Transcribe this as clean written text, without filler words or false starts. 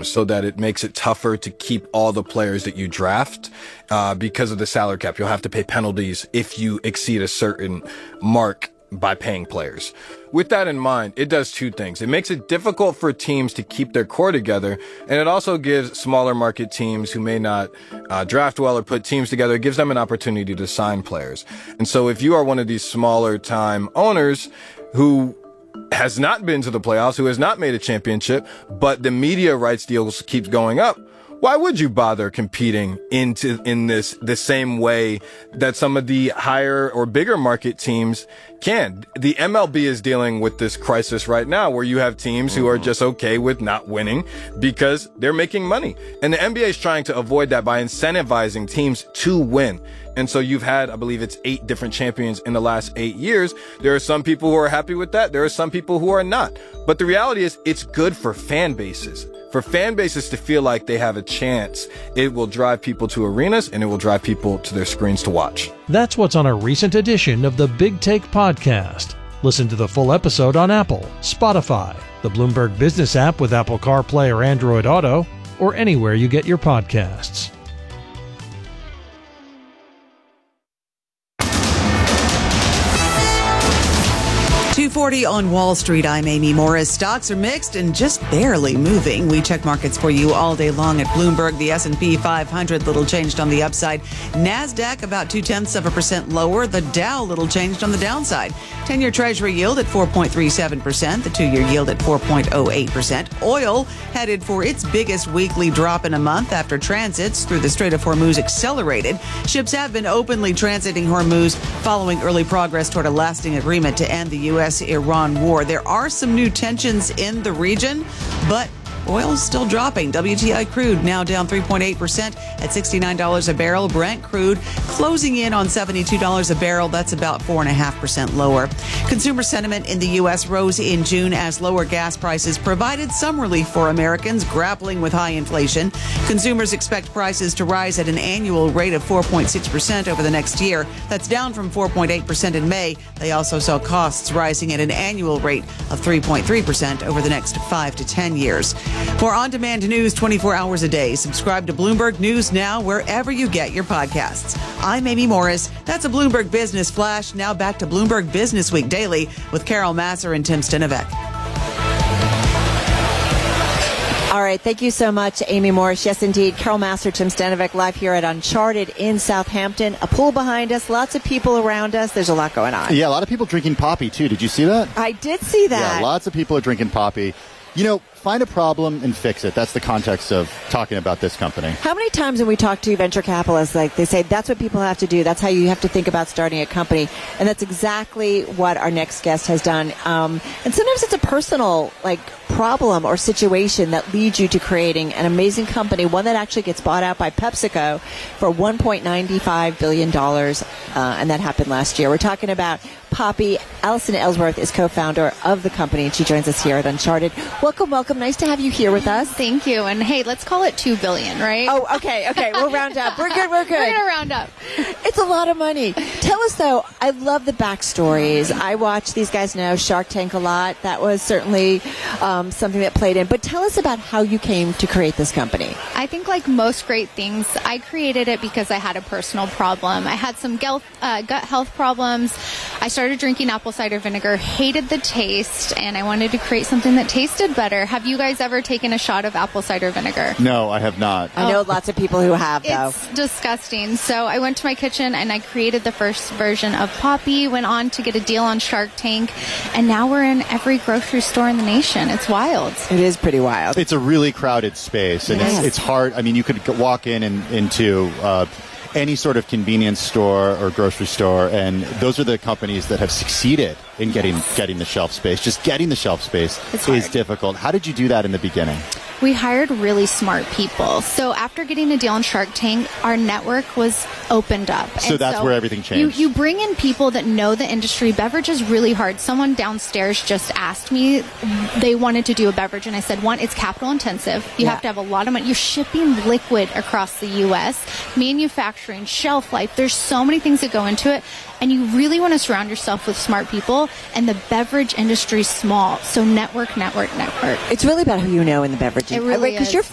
teams so that it makes it tougher to keep all the players that you draft because of the salary cap. You'll have to pay penalties if you exceed a certain mark by paying players. With that in mind, it does two things. It makes it difficult for teams to keep their core together, and it also gives smaller market teams who may not draft well or put teams together, it gives them an opportunity to sign players. And so if you are one of these smaller time owners who has not been to the playoffs, who has not made a championship, but the media rights deals keeps going up, why would you bother competing in the same way that some of the higher or bigger market teams can? The MLB is dealing with this crisis right now where you have teams who are just okay with not winning because they're making money. And the NBA is trying to avoid that by incentivizing teams to win. And so you've had, I believe it's 8 different champions in the last 8 years. There are some people who are happy with that. There are some people who are not. But the reality is it's good for fan bases. For fan bases to feel like they have a chance, it will drive people to arenas and it will drive people to their screens to watch. That's what's on a recent edition of the Big Take podcast. Listen to the full episode on Apple, Spotify, the Bloomberg Business app with Apple CarPlay or Android Auto, or anywhere you get your podcasts. $240 on Wall Street. I'm Amy Morris. Stocks are mixed and just barely moving. We check markets for you all day long at Bloomberg. The S&P 500 little changed on the upside. NASDAQ about 0.2% lower. The Dow little changed on the downside. 10-year Treasury yield at 4.37%. The 2-year yield at 4.08%. Oil headed for its biggest weekly drop in a month after transits through the Strait of Hormuz accelerated. Ships have been openly transiting Hormuz following early progress toward a lasting agreement to end the U.S.-Iran war. There are some new tensions in the region, but oil's still dropping. WTI crude now down 3.8% at $69 a barrel. Brent crude closing in on $72 a barrel. That's about 4.5% lower. Consumer sentiment in the U.S. rose in June as lower gas prices provided some relief for Americans grappling with high inflation. Consumers expect prices to rise at an annual rate of 4.6% over the next year. That's down from 4.8% in May. They also saw costs rising at an annual rate of 3.3% over the next 5 to 10 years. For on-demand news 24 hours a day, subscribe to Bloomberg News Now wherever you get your podcasts. I'm Amy Morris. That's a Bloomberg Business Flash. Now back to Bloomberg Business Week Daily with Carol Massar and Tim Stenovec. All right. Thank you so much, Amy Morris. Yes, indeed. Carol Massar, Tim Stenovec, live here at Uncharted in Southampton. A pool behind us. Lots of people around us. There's a lot going on. Yeah, a lot of people drinking Poppy, too. Did you see that? I did see that. Yeah, lots of people are drinking Poppy. You know, find a problem and fix it. That's the context of talking about this company. How many times when we talk to venture capitalists, like they say, that's what people have to do. That's how you have to think about starting a company. And that's exactly what our next guest has done. And sometimes it's a personal, problem or situation that leads you to creating an amazing company, one that actually gets bought out by PepsiCo for $1.95 billion. And that happened last year. We're talking about Poppy. Allison Ellsworth is co-founder of the company, and she joins us here at Uncharted. Welcome. Nice to have you here with us. Thank you. And hey, let's call it $2 billion, right? Oh, okay. We'll round up. We're good. We're going to round up. It's a lot of money. Tell us, though, I love the backstories. I watch these guys now, Shark Tank, a lot. That was certainly something that played in. But tell us about how you came to create this company. I think like most great things, I created it because I had a personal problem. I had some gut health problems. I started drinking apple cider vinegar, hated the taste, and I wanted to create something that tasted better. Have you guys ever taken a shot of apple cider vinegar? No, I have not. I know lots of people who have, though. It's disgusting. So I went to my kitchen and I created the first version of Poppy, went on to get a deal on Shark Tank, and now we're in every grocery store in the nation. It's wild. It is pretty wild. It's a really crowded space, and it's hard. I mean, you could walk into any sort of convenience store or grocery store, and those are the companies that have succeeded in getting the shelf space. Just getting the shelf space is difficult. How did you do that in the beginning? We hired really smart people. So after getting a deal on Shark Tank, our network was opened up. So that's where everything changed. You bring in people that know the industry. Beverage is really hard. Someone downstairs just asked me, they wanted to do a beverage, and I said, one, it's capital intensive. You have to have a lot of money. You're shipping liquid across the U.S., manufacturing, shelf life. There's so many things that go into it. And you really want to surround yourself with smart people, and the beverage industry is small. So network. It's really about who you know in the beverage industry. It really is. Because you're